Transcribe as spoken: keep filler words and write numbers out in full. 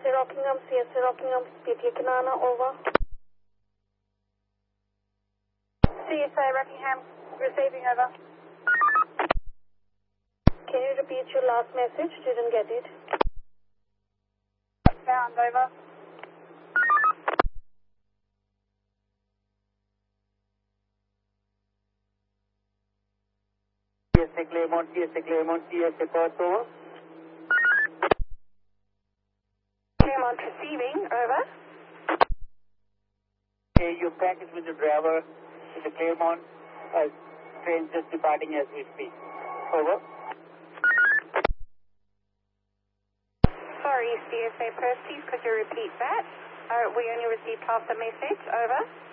A Rockingham, C S A Rockingham, P T A Kanana, over. C S A Rockingham, receiving, over. Can you repeat your last message? Didn't get it. Found, over. C S A Claremont, C S A Claremont, C S A Perth, over. Claremont receiving, over. Okay, your package with the driver with the Claremont uh, train just departing as we speak. Over. Sorry, C S A Perth, please could you repeat that? Uh, we only received half the message, over.